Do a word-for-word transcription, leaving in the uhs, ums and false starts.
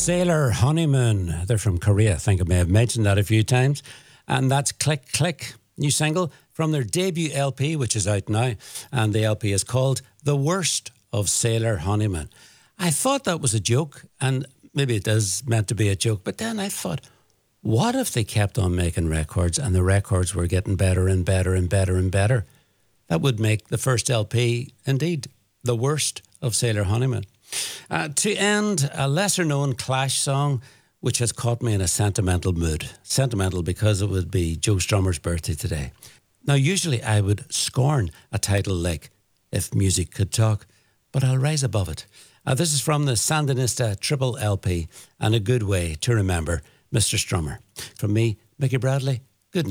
Sailor Honeymoon. They're from Korea. I think I may have mentioned that a few times. And that's Click Click, new single from their debut L P, which is out now. And the L P is called The Worst of Sailor Honeymoon. I thought that was a joke, and maybe it is meant to be a joke, but then I thought, what if they kept on making records and the records were getting better and better and better and better? That would make the first L P, indeed, The Worst of Sailor Honeymoon. Uh, to end, a lesser-known Clash song which has caught me in a sentimental mood. Sentimental because it would be Joe Strummer's birthday today. Now, usually I would scorn a title like If Music Could Talk, but I'll rise above it. Uh, this is from the Sandinista Triple L P, and a good way to remember Mister Strummer. From me, Mickey Bradley,